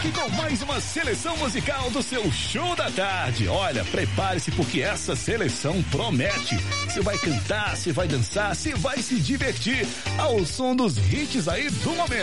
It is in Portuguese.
aqui com mais uma seleção musical do seu show da tarde. Olha, prepare-se porque essa seleção promete. Você vai cantar, você vai dançar, você vai se divertir ao som dos hits aí do momento.